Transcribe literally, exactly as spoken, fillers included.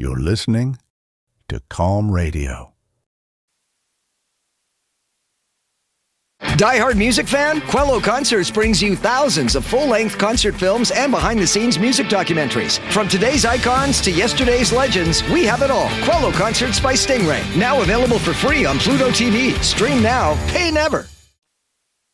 You're listening to Calm Radio. Die-hard music fan? Quello Concerts brings you thousands of full-length concert films and behind-the-scenes music documentaries. From today's icons to yesterday's legends, we have it all. Quello Concerts by Stingray. Now available for free on Pluto T V. Stream now, pay never.